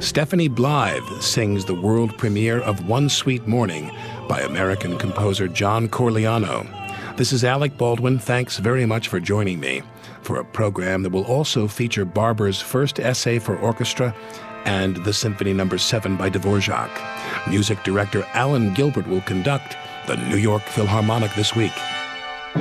Stephanie Blythe sings the world premiere of One Sweet Morning by American composer John Corigliano. This is Alec Baldwin. Thanks very much for joining me for a program that will also feature Barber's first essay for orchestra and the Symphony No. 7 by Dvorak. Music director Alan Gilbert will conduct the New York Philharmonic this week.